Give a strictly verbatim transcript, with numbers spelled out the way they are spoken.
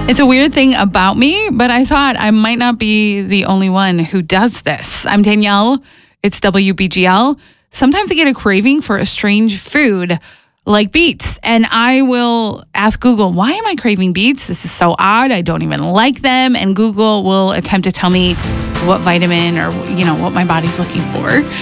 It's a weird thing about me, but I thought I might not be the only one who does this. I'm Danielle. It's W B G L. Sometimes I get a craving for a strange food like beets, and I will ask Google, why am I craving beets? This is so odd. I don't even like them. And Google will attempt to tell me what vitamin or, you know, what my body's looking for.